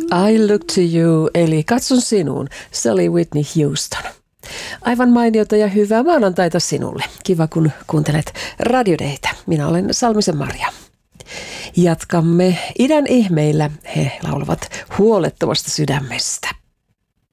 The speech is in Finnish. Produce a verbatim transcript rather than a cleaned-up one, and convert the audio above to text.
I look to you, eli katson sinuun. Se oli Whitney Houston. Aivan mainiota ja hyvää maanantaita sinulle. Kiva, kun kuuntelet Radiodeitä. Minä olen Salmisen Marja. Jatkamme idän ihmeillä. He laulavat huolettomasta sydämestä.